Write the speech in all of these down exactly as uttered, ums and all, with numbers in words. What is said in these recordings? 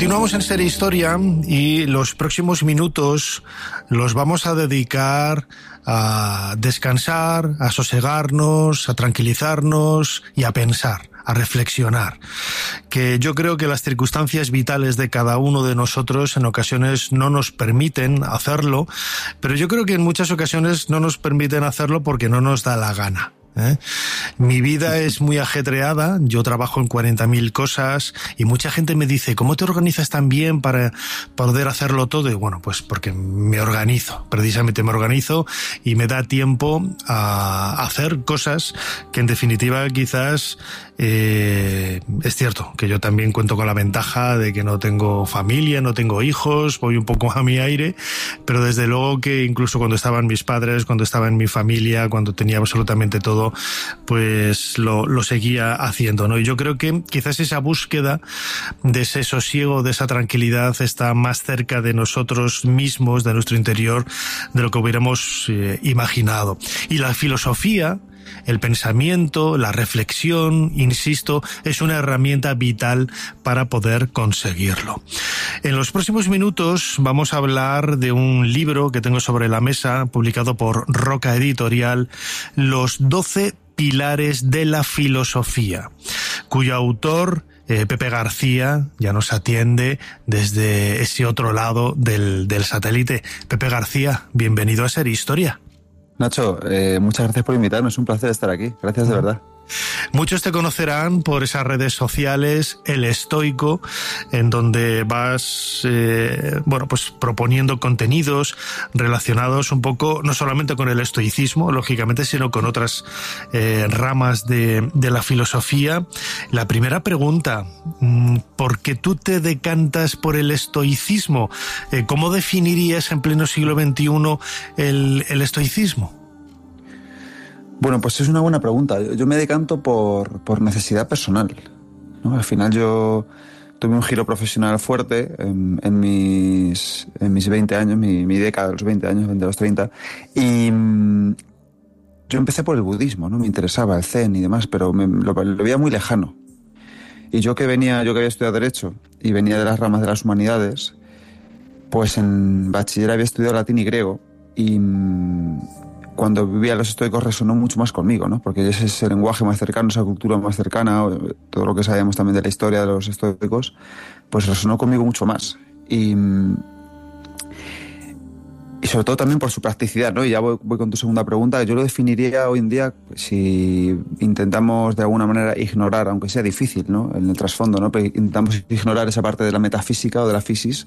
Continuamos en Serie Historia y los próximos minutos los vamos a dedicar a descansar, a sosegarnos, a tranquilizarnos y a pensar, a reflexionar. Que yo creo que las circunstancias vitales de cada uno de nosotros en ocasiones no nos permiten hacerlo, pero yo creo que en muchas ocasiones no nos permiten hacerlo porque no nos da la gana. ¿Eh? Mi vida es muy ajetreada, yo trabajo en cuarenta mil cosas y mucha gente me dice, ¿cómo te organizas tan bien para poder hacerlo todo? Y bueno, pues porque me organizo, precisamente me organizo y me da tiempo a hacer cosas que en definitiva quizás eh, es cierto que yo también cuento con la ventaja de que no tengo familia, no tengo hijos, voy un poco a mi aire, pero desde luego que incluso cuando estaban mis padres, cuando estaba en mi familia, cuando tenía absolutamente todo, pues lo, lo seguía haciendo, ¿no? Y yo creo que quizás esa búsqueda de ese sosiego, de esa tranquilidad, está más cerca de nosotros mismos, de nuestro interior, de lo que hubiéramos eh, imaginado. Y la filosofía, el pensamiento, la reflexión, insisto, es una herramienta vital para poder conseguirlo. En los próximos minutos vamos a hablar de un libro que tengo sobre la mesa, publicado por Roca Editorial, Los doce pilares de la filosofía, cuyo autor, eh, Pepe García, ya nos atiende desde ese otro lado del, del satélite. Pepe García, bienvenido a Ser Historia. Nacho, eh, muchas gracias por invitarme, es un placer estar aquí, gracias de verdad. Muchos te conocerán por esas redes sociales, El Estoico, en donde vas, eh, bueno, pues proponiendo contenidos relacionados un poco, no solamente con el estoicismo, lógicamente, sino con otras eh, ramas de, de la filosofía. La primera pregunta, ¿por qué tú te decantas por el estoicismo? Eh, ¿Cómo definirías en pleno siglo veintiuno el, el estoicismo? Bueno, pues es una buena pregunta. Yo me decanto por, por necesidad personal, ¿no? Al final yo tuve un giro profesional fuerte en, en, mis, en mis veinte años, mi, mi década de los veinte años, veinte a los treinta, y mmm, yo empecé por el budismo, ¿no? Me interesaba el zen y demás, pero me, lo, lo veía muy lejano. Y yo que venía, yo que había estudiado Derecho y venía de las ramas de las humanidades, pues en bachiller había estudiado latín y griego, y mmm, cuando vivía a los estoicos resonó mucho más conmigo, ¿no? Porque ese es el lenguaje más cercano, esa cultura más cercana, todo lo que sabemos también de la historia de los estoicos, pues resonó conmigo mucho más. Y, y sobre todo también por su practicidad, ¿no? Y ya voy, voy con tu segunda pregunta. Yo lo definiría hoy en día, si intentamos de alguna manera ignorar, aunque sea difícil, ¿no? En el trasfondo, ¿no? Pero intentamos ignorar esa parte de la metafísica o de la fisis.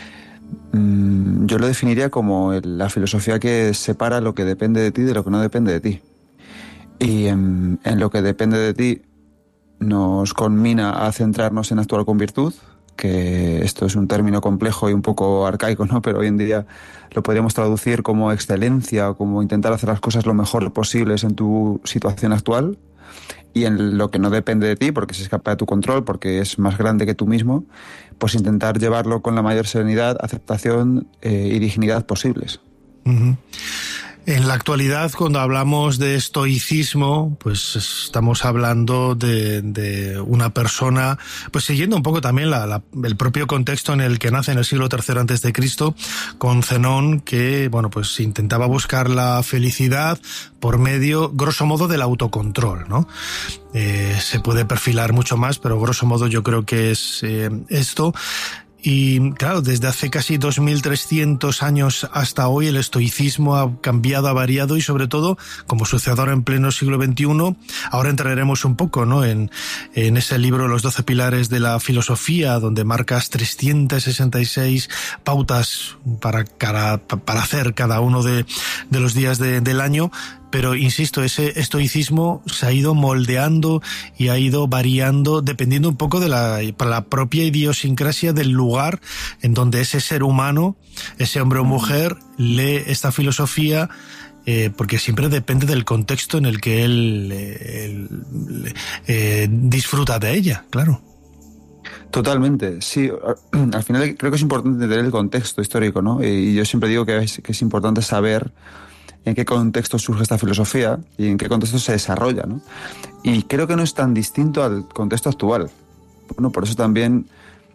Yo lo definiría como la filosofía que separa lo que depende de ti de lo que no depende de ti. Y en, en lo que depende de ti nos conmina a centrarnos en actuar con virtud, que esto es un término complejo y un poco arcaico, ¿no? Pero hoy en día lo podríamos traducir como excelencia o como intentar hacer las cosas lo mejor posibles en tu situación actual. Y en lo que no depende de ti, porque se escapa de tu control, porque es más grande que tú mismo, pues intentar llevarlo con la mayor serenidad, aceptación eh, y dignidad posibles. Uh-huh. En la actualidad, cuando hablamos de estoicismo, pues estamos hablando de, de una persona, pues siguiendo un poco también la, la, el propio contexto en el que nace en el siglo tercero antes de Cristo, con Zenón, que, bueno, pues intentaba buscar la felicidad por medio, grosso modo, del autocontrol, ¿no? Eh, se puede perfilar mucho más, pero grosso modo yo creo que es eh, esto. Y claro, desde hace casi dos mil trescientos años hasta hoy el estoicismo ha cambiado, ha variado y sobre todo, como sucede ahora en pleno siglo veintiuno, ahora entraremos un poco, ¿no? En, en ese libro Los doce pilares de la filosofía, donde marcas trescientas sesenta y seis pautas para, para, para hacer cada uno de, de los días de, del año. Pero, insisto, ese estoicismo se ha ido moldeando y ha ido variando dependiendo un poco de la, la propia idiosincrasia del lugar en donde ese ser humano, ese hombre o mujer, lee esta filosofía, eh, porque siempre depende del contexto en el que él, él eh, disfruta de ella, claro. Totalmente, sí. Al final creo que es importante entender el contexto histórico, ¿no? Y yo siempre digo que es, que es importante saber en qué contexto surge esta filosofía y en qué contexto se desarrolla, ¿no? Y creo que no es tan distinto al contexto actual. Bueno, por eso también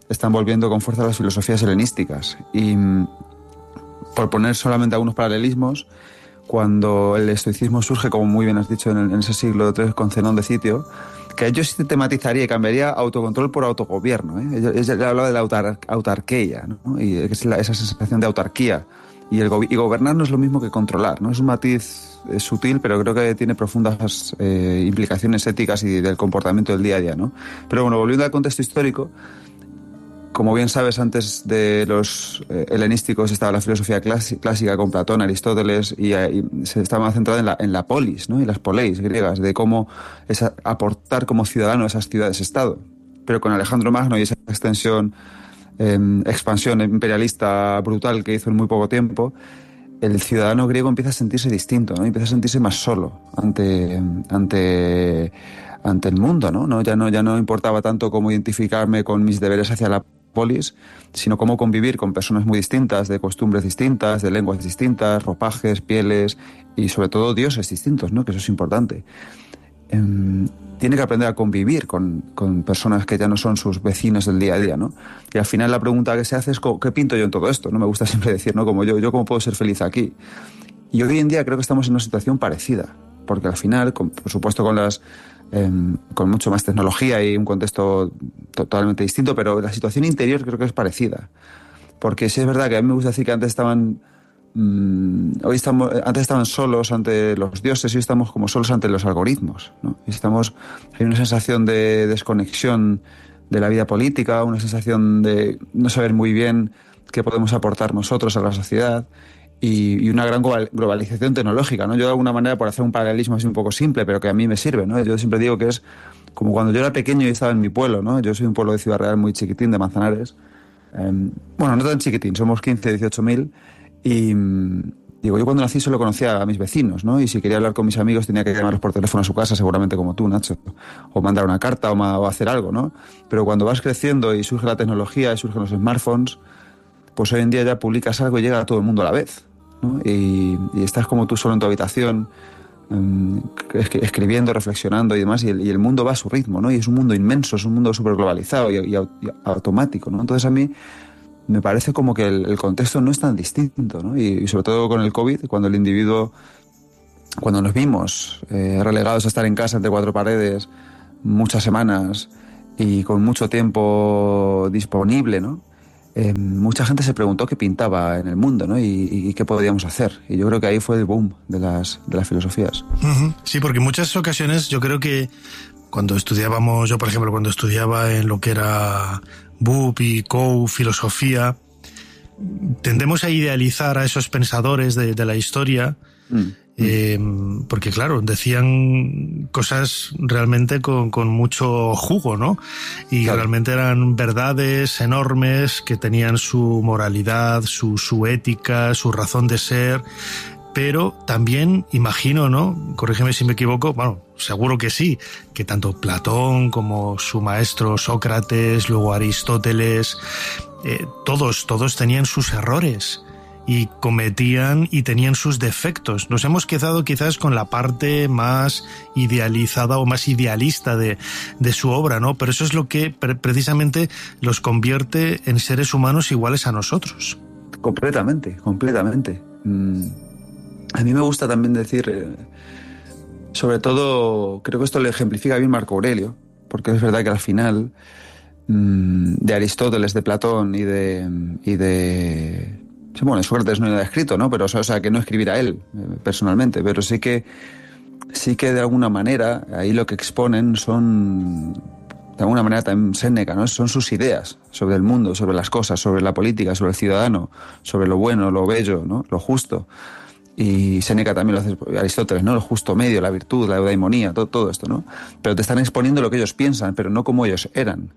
están volviendo con fuerza las filosofías helenísticas. Y por poner solamente algunos paralelismos, cuando el estoicismo surge, como muy bien has dicho, en, el, en ese siglo tres con Zenón de Citio, que yo sistematizaría y cambiaría autocontrol por autogobierno, ¿eh? Ella, ella hablaba de la autar, autarquía, ¿no? Y es la, esa sensación de autarquía. Y, el, y gobernar no es lo mismo que controlar, ¿no? Es un matiz eh, sutil, pero creo que tiene profundas eh, implicaciones éticas y del comportamiento del día a día, ¿no? Pero bueno, volviendo al contexto histórico, como bien sabes, antes de los eh, helenísticos estaba la filosofía clásica con Platón, Aristóteles, y, y se estaba centrada en la, en la polis, ¿no? Y las poleis griegas, de cómo es a, aportar como ciudadano a esas ciudades-estado. Pero con Alejandro Magno y esa extensión, eh, expansión imperialista brutal que hizo en muy poco tiempo, el ciudadano griego empieza a sentirse distinto, ¿no? Empieza a sentirse más solo ante, ante, ante el mundo, ¿no? ¿no? Ya no, ya no importaba tanto cómo identificarme con mis deberes hacia la polis, sino cómo convivir con personas muy distintas, de costumbres distintas, de lenguas distintas, ropajes, pieles y sobre todo dioses distintos, ¿no? Que eso es importante. Eh, tiene que aprender a convivir con, con personas que ya no son sus vecinos del día a día, ¿no? Y al final la pregunta que se hace es ¿qué pinto yo en todo esto? No me gusta siempre decir, ¿no? Como yo, yo cómo puedo ser feliz aquí. Y hoy en día creo que estamos en una situación parecida, porque al final, con, por supuesto con las Eh, con mucho más tecnología y un contexto totalmente distinto, pero la situación interior creo que es parecida. Porque sí es verdad que a mí me gusta decir que antes estaban mmm, hoy estamos, antes estaban solos ante los dioses y hoy estamos como solos ante los algoritmos, ¿no? Y estamos, hay una sensación de desconexión de la vida política, una sensación de no saber muy bien qué podemos aportar nosotros a la sociedad. Y, y una gran globalización tecnológica, ¿no? Yo de alguna manera, por hacer un paralelismo así un poco simple, pero que a mí me sirve, ¿no? Yo siempre digo que es como cuando yo era pequeño y estaba en mi pueblo, ¿no? Yo soy un pueblo de Ciudad Real muy chiquitín, de Manzanares. Eh, bueno, no tan chiquitín, somos quince, dieciocho mil. Y digo, yo cuando nací solo conocía a mis vecinos, ¿no? Y si quería hablar con mis amigos tenía que llamarlos por teléfono a su casa, seguramente como tú, Nacho. O mandar una carta o, ma- o hacer algo, ¿no? Pero cuando vas creciendo y surge la tecnología y surgen los smartphones, pues hoy en día ya publicas algo y llega a todo el mundo a la vez, ¿no? Y, y estás como tú solo en tu habitación, um, escribiendo, reflexionando y demás, y el, y el mundo va a su ritmo, ¿no? Y es un mundo inmenso, es un mundo súper globalizado y, y, y automático, ¿no? Entonces a mí me parece como que el, el contexto no es tan distinto, ¿no? Y, y sobre todo con el COVID, cuando el individuo, cuando nos vimos eh, relegados a estar en casa entre cuatro paredes muchas semanas y con mucho tiempo disponible, ¿no? Eh, mucha gente se preguntó qué pintaba en el mundo, ¿no? Y, y qué podíamos hacer. Y yo creo que ahí fue el boom de las, de las filosofías. Uh-huh. Sí, porque en muchas ocasiones yo creo que cuando estudiábamos, yo por ejemplo, cuando estudiaba en lo que era B U P y C O U, filosofía, tendemos a idealizar a esos pensadores de, de la historia, mm. Eh, porque claro, decían cosas realmente con, con mucho jugo, ¿no? Y claro, realmente eran verdades enormes que tenían su moralidad, su, su ética, su razón de ser, pero también imagino, ¿no? Corrígeme si me equivoco, bueno, seguro que sí, que tanto Platón como su maestro Sócrates, luego Aristóteles, eh, todos, todos tenían sus errores y cometían y tenían sus defectos. Nos hemos quedado quizás con la parte más idealizada o más idealista de, de su obra, ¿no? Pero eso es lo que pre- precisamente los convierte en seres humanos iguales a nosotros. Completamente, completamente. Mm. A mí me gusta también decir, eh, sobre todo, creo que esto lo ejemplifica bien Marco Aurelio, porque es verdad que al final mmm, de Aristóteles, de Platón y de... Y de sí, bueno, Sócrates no era escrito, ¿no? Pero, o sea, que no escribiera él, eh, personalmente, pero sí que, sí que de alguna manera ahí lo que exponen son, de alguna manera también Séneca, ¿no? Son sus ideas sobre el mundo, sobre las cosas, sobre la política, sobre el ciudadano, sobre lo bueno, lo bello, ¿no? Lo justo. Y Séneca también lo hace, Aristóteles, ¿no? El justo medio, la virtud, la eudaimonía, todo, todo esto, ¿no? Pero te están exponiendo lo que ellos piensan, pero no como ellos eran.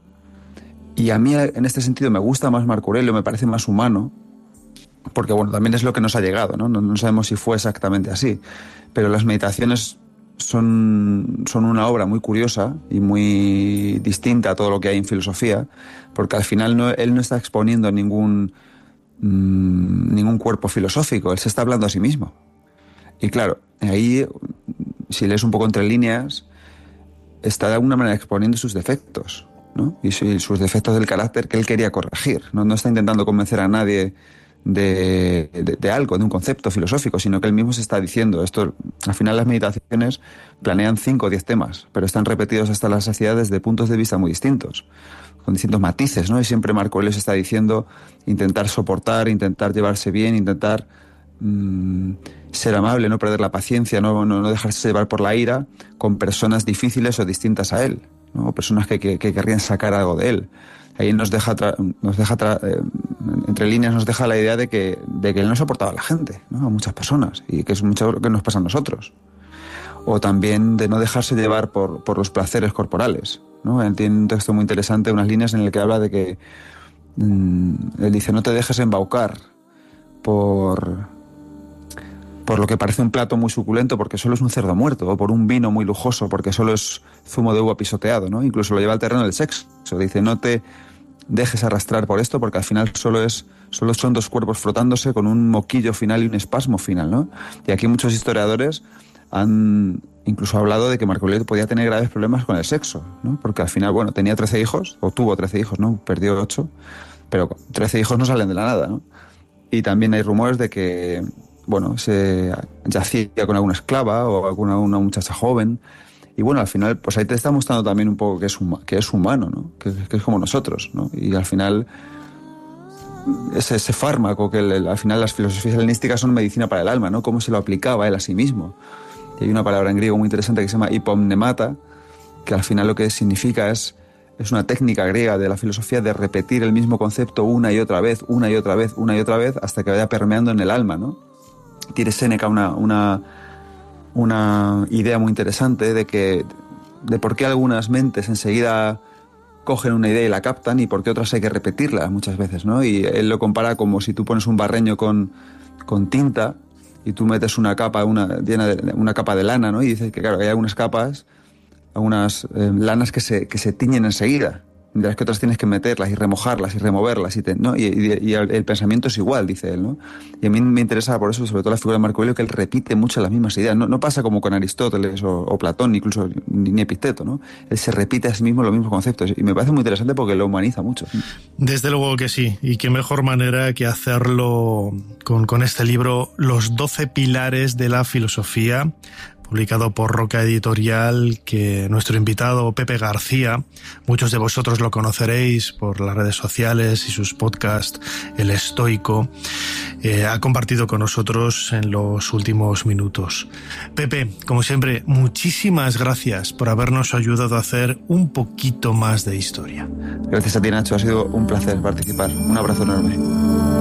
Y a mí, en este sentido, me gusta más Marco Aurelio, me parece más humano, porque, bueno, también es lo que nos ha llegado, ¿no? No, no sabemos si fue exactamente así, pero las meditaciones son, son una obra muy curiosa y muy distinta a todo lo que hay en filosofía, porque al final no, él no está exponiendo ningún, mmm, ningún cuerpo filosófico, él se está hablando a sí mismo. Y claro, ahí, si lees un poco entre líneas, está de alguna manera exponiendo sus defectos. ¿no? Y sus defectos del carácter que él quería corregir. No, no está intentando convencer a nadie de, de, de algo, de un concepto filosófico, sino que él mismo se está diciendo. Esto, al final las meditaciones planean cinco o diez temas, pero están repetidos hasta la saciedad desde puntos de vista muy distintos, con distintos matices, ¿no? Y siempre Marco Aurelio se está diciendo intentar soportar, intentar llevarse bien, intentar mmm, ser amable, no perder la paciencia, no, no, no dejarse llevar por la ira con personas difíciles o distintas a él, ¿no? O personas que, que, que querrían sacar algo de él. Ahí nos deja, tra, nos deja tra, eh, entre líneas nos deja la idea de que, de que él no soportaba a la gente, ¿no? A muchas personas, y que es mucho lo que nos pasa a nosotros. O también de no dejarse llevar por, por los placeres corporales, ¿no? Él tiene un texto muy interesante, unas líneas en el que habla de que mmm, él dice: no te dejes embaucar por, por lo que parece un plato muy suculento porque solo es un cerdo muerto, o por un vino muy lujoso porque solo es zumo de uva pisoteado, ¿no? Incluso lo lleva al terreno del sexo. Dice: no te dejes arrastrar por esto porque al final solo es solo son dos cuerpos frotándose con un moquillo final y un espasmo final, ¿no? Y aquí muchos historiadores han incluso hablado de que Marco Aurelio podía tener graves problemas con el sexo, ¿no? Porque al final, bueno, tenía trece hijos, o tuvo trece hijos, ¿no? Perdió ocho, pero trece hijos no salen de la nada, ¿no? Y también hay rumores de que, bueno, se yacía con alguna esclava o alguna una muchacha joven. Y bueno, al final, pues ahí te está mostrando también un poco que es, huma, que es humano, ¿no? Que, que es como nosotros, ¿no? Y al final, ese, ese fármaco que el, el, al final las filosofías helenísticas son medicina para el alma, ¿no? Cómo se lo aplicaba él a sí mismo. Y hay una palabra en griego muy interesante que se llama hipomnemata, que al final lo que significa es, es una técnica griega de la filosofía de repetir el mismo concepto una y otra vez, una y otra vez, una y otra vez, hasta que vaya permeando en el alma, ¿no? Tiene Séneca una... una una idea muy interesante de que de por qué algunas mentes enseguida cogen una idea y la captan y por qué otras hay que repetirla muchas veces, ¿no? Y él lo compara como si tú pones un barreño con, con tinta y tú metes una capa una llena de una capa de lana, ¿no? Y dice que claro, hay algunas capas, algunas eh, lanas que se que se tiñen enseguida, mientras que otras tienes que meterlas y remojarlas y removerlas y, te, ¿no? y, y, y el, el pensamiento es igual, dice él, ¿no? Y a mí me interesa por eso, sobre todo la figura de Marco Aurelio, que él repite mucho las mismas ideas. No, no pasa como con Aristóteles o, o Platón, incluso ni, ni Epicteto, ¿no? Él se repite a sí mismo los mismos conceptos y me parece muy interesante porque lo humaniza mucho. Desde luego que sí, y qué mejor manera que hacerlo con, con este libro, Los doce pilares de la filosofía, publicado por Roca Editorial, que nuestro invitado Pepe García, muchos de vosotros lo conoceréis por las redes sociales y sus podcasts, El Estoico, eh, ha compartido con nosotros en los últimos minutos. Pepe, como siempre, muchísimas gracias por habernos ayudado a hacer un poquito más de historia. Gracias a ti, Nacho, ha sido un placer participar. Un abrazo enorme.